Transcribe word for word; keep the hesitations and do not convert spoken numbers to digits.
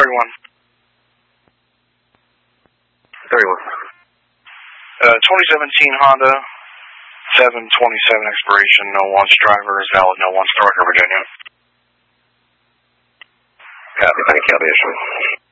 thirty-one. thirty-one. Uh, twenty seventeen Honda, seven twenty-seven expiration, no wants driver is valid, no wants Northern Virginia. Copy, thank you, I'll be issuing.